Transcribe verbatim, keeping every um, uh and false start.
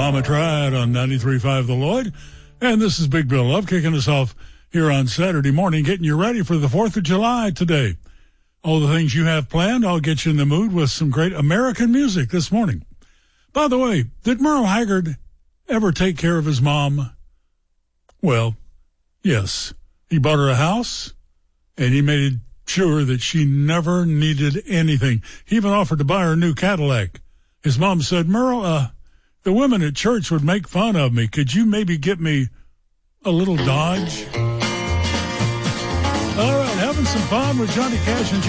Mama Tried on ninety-three point five The Lloyd. And this is Big Bill Love kicking us off here on Saturday morning, getting you ready for the fourth of July today. All the things you have planned, I'll get you in the mood with some great American music this morning. By the way, did Merle Haggard ever take care of his mom? Well, yes. He bought her a house, and he made sure that she never needed anything. He even offered to buy her a new Cadillac. His mom said, Merle, uh, the women at church would make fun of me. Could you maybe get me a little Dodge? All right, having some fun with Johnny Cash and